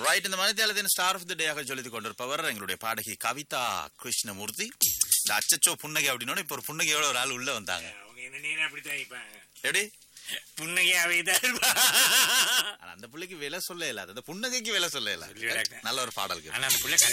Right, இந்த மனிதத்தின் star of the டேயாக சொல்லிக் கொண்டிருப்பவர் எங்களுடைய பாடகி கவிதா கிருஷ்ணமூர்த்தி. இந்த அச்சச்சோ புன்னகை அப்படின்னோட இப்ப ஒரு புன்னகையோட ஒரு ஆள் உள்ள வந்தாங்க. எப்படி புன்னகையாவே தான் அந்த பிள்ளைக்கு விலை சொல்ல இல்லாத அந்த புன்னகைக்கு விலை சொல்ல இல்ல. நல்ல ஒரு பாடலுக்கு.